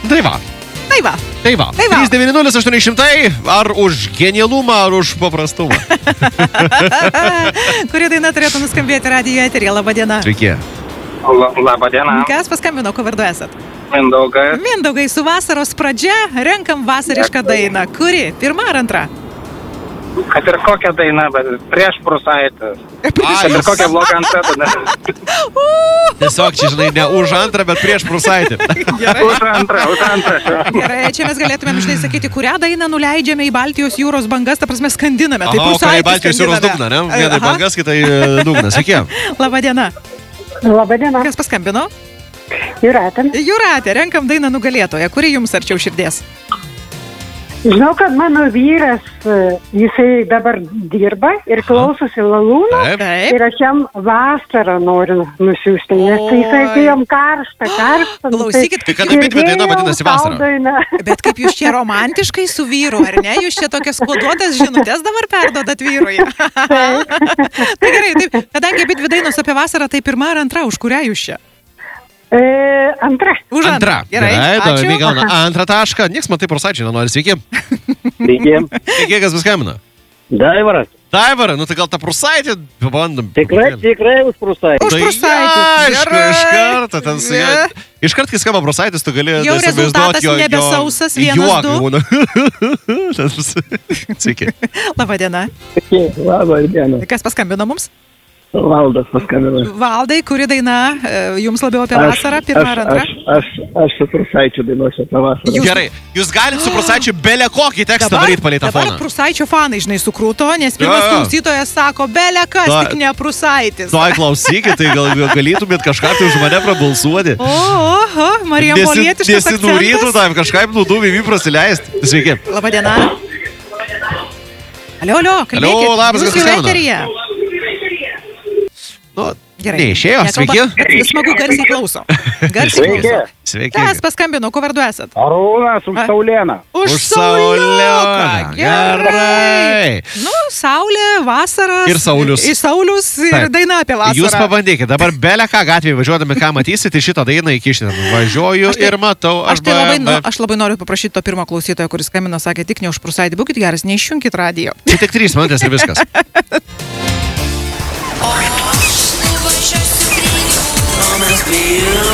Tai va. 390-800, ar už genialumą, ar už paprastumą. Kuri daina turėtų nuskambėti radijo eteryje? Labadiena. Sveiki. Labadiena. Kas paskambino, ko vardu esat? Mindaugas. Mindaugai, su vasaros pradžia renkam vasarišką dainą. Kuri? Pirma ar antra? Kad ir kokią dainą, bet prieš Prūsaitės. Kad ir kokią blogą antrą dainą. Tiesiog, čia žinai, ne už antrą, bet prieš Prūsaitį. Už antrą. Gerai, čia mes galėtumėm žinai sakyti, kurią dainą nuleidžiame į Baltijos jūros bangas, ta prasme skandiname. Tai į Baltijos jūros dugną, ne? Vienai bangas, kitai dugnas. Sveiki. Labadiena. Labadiena. Kas paskambino? Jūratė, renkam dainą nugalėtoją. Kuri jums arčiau širdies? Žinau, kad mano vyras, jisai dabar dirba ir klausosi Lalūno. Taip. Ir aš jam vasarą noriu nusiųsti, nes jisai jam karšta. Klausykit, tai kada bitvi daina vadinasi vasara? Bet kaip jūs čia romantiškai su vyru, ar ne? Jūs čia tokias koduotas žinutės dabar perdodat vyrui. Tai gerai, taip, kadangi bitvi dainos apie vasarą, tai pirma ar antra, už kurią jūs čia? Antra. Už antrą. Gerai, ačiū. Antrą tašką. Nieks man taip Prūsaičiai nenori. Sveiki. Sveiki, kas paskambino? Daivaras. Nu tai gal tą Prūsaitį pabandom. Tikrai už Prūsaitį. Už Prūsaitį. Aišku, iš karto ten su juo. Iškart, kai skamba Prūsaitis, tu gali jau rezultatas nebesausas 1-2. Sveiki. Labadiena. Labadiena. Kas paskambino mums? Valdas paskambino. Valdai, kuri daina jums labiau apie vasarą, pirmą ar antrą? Aš su Prūsaičiu dainuosiu apie vasarą. Gerai, jūs galite su Prūsaičiu bele kokį tekstą daryti palei tą foną. Dabar Prūsaičio fanai, žinai, sukrūto, nes pirmas klausytojas sako, bele kas, tik ne Prūsaitis. Tai klausykit, tai gal galėtumėt kažką tai už mane prabalsuoti. Oho, marijampolietiškas akcentas. Nesinūrytų tam kažkaip nuduvimi prasileisti. Sveiki. Labadiena. Alio, kalbėkit. Labas, kas paskambino? Gerai. Neišėjo, sveiki. Smagu, garsiai klauso. Sveiki. Kas paskambino, ko vardu esat? Arūnas už Saulėną. Už Sauliuką. Gerai. Nu, Saulė, vasara. Ir Saulius. Ir Saulius ir daina apie vasarą. Jūs pabandykit, dabar bele ką gatvėje važiuodami, ką matysite, šitą dainą įkišti. Važiuoju ir matau. Aš labai noriu paprašyti to pirmo klausytojo, kuris skambino, sakė, tik ne už Prūsaitį. Būkit geras, neišjunkit radijo. Tai tik 3 minutės ir viskas. Mes prie